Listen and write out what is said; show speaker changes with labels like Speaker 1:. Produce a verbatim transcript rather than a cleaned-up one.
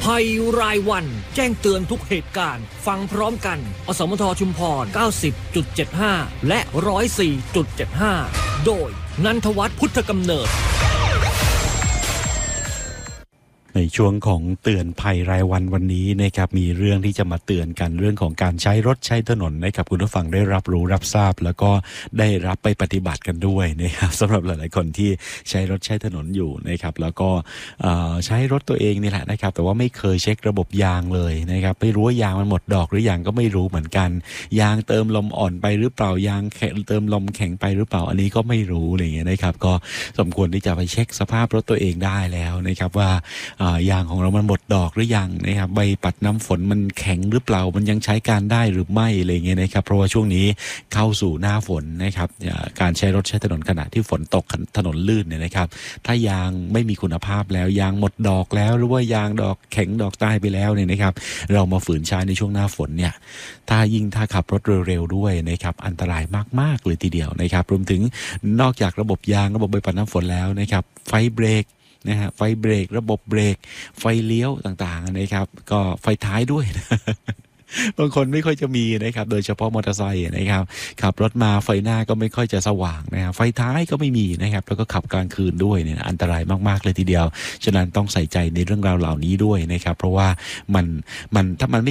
Speaker 1: ภัยรายวันแจ้งเตือนทุกเหตุการณ์ฟังพร้อมกันอสมทชุมพร เก้าสิบจุดเจ็ดห้า และ หนึ่งศูนย์สี่จุดเจ็ดห้า โดยนันทวัฒน์พุทธกำเนิด
Speaker 2: ในช่วงของเตือนภัยรายวันวันนี้นะครับมีเรื่องที่จะมาเตือนกันเรื่องของการใช้รถใช้ถนนนะครับคุณผู้ฟังได้รับรู้รับทราบแล้วก็ได้รับไปปฏิบัติกันด้วยนะครับสำหรับหลายๆคนที่ใช้รถใช้ถนนอยู่นะครับแล้วก็ใช้รถตัวเองนี่แหละนะครับแต่ว่าไม่เคยเช็คระบบยางเลยนะครับไม่รู้ว่ายางมันหมดดอกหรือยังก็ไม่รู้เหมือนกันยางเติมลมอ่อนไปหรือเปล่ายางเติมลมแข็งไปหรือเปล่าอันนี้ก็ไม่รู้อะไรอย่างเงี้ยนะครับก็สมควรที่จะไปเช็คสภาพรถตัวเองได้แล้วนะครับว่ายางของเรามันหมดดอกหรือยังนะครับใบปัดน้ำฝนมันแข็งหรือเปล่ามันยังใช้การได้หรือไม่อะไรเงี้ยนะครับเพราะว่าช่วงนี้เข้าสู่หน้าฝนนะครับการใช้รถใช้ถนนขณะที่ฝนตกถนนลื่นเนี่ยนะครับถ้ายางไม่มีคุณภาพแล้วยางหมดดอกแล้วหรือว่ายางดอกแข็งดอกตายไปแล้วเนี่ยนะครับเรามาฝืนใช้ในช่วงหน้าฝนเนี่ยถ้ายิ่งถ้าขับรถเร็วๆด้วยนะครับอันตรายมากๆเลยทีเดียวนะครับรวมถึงนอกจากระบบยางระบบใบปัดน้ำฝนแล้วนะครับไฟเบรกนะฮะไฟเบรกระบบเบรกไฟเลี้ยวต่างๆนะครับก็ไฟท้ายด้วยนะ บางคนไม่ค่อยจะมีนะครับโดยเฉพาะมอเตอร์ไซค์นะครับขับรถมาไฟหน้าก็ไม่ค่อยจะสว่างนะครับไฟท้ายก็ไม่มีนะครับแล้วก็ขับกลางคืนด้วยเนี่ยอันตรายมากๆเลยทีเดียวฉะนั้นต้องใส่ใจในเรื่องราวเหล่านี้ด้วยนะครับเพราะว่ามันมันถ้ามัน